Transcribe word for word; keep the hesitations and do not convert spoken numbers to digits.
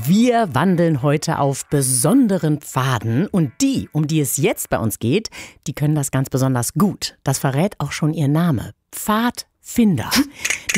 Wir wandeln heute auf besonderen Pfaden und die, um die es jetzt bei uns geht, die können das ganz besonders gut. Das verrät auch schon ihr Name. Pfadfinder.